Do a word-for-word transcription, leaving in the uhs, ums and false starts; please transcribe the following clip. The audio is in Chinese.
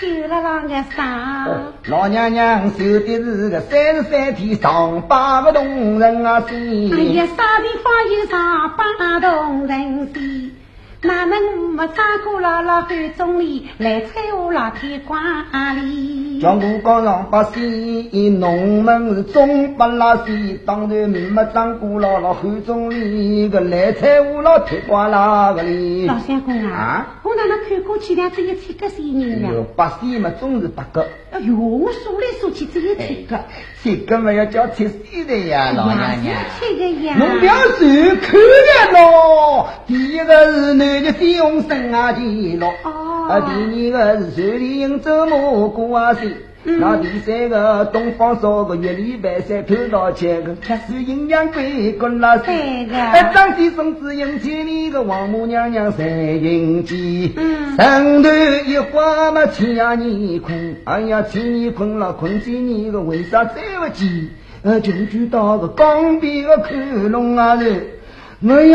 有了那个啥？ 老娘娘守的是个三十三天上八个动人啊！心。 哎呀，啥地方有上八动人心？哪能没张过了老汉总理来猜我老天瓜里？ 江湖高上八西，农门是中八拉西，当然没张过了老汉总理个来猜我老天瓜啦个里。 老相公啊， 啊我哪能看过去两只一千个谁人呀？ 八西嘛总是八个。 哎呦，我数来数去只有七个， 七个嘛要叫七岁的呀，老娘娘。 七个呀。 侬不要说看见咯，第一个是男的费用生啊记录， 哦， 啊，第二个是水里应周末过啊岁。那第三个东方烧个月里白菜头到切个，吃是营养贵过那三个， 哎，当地送子迎千里个王母娘娘三迎接， 嗯， 上头一花嘛千呀你困，哎呀千你困了困起你个为啥再不急？呃，就知道个江边个看龙啊人，我要。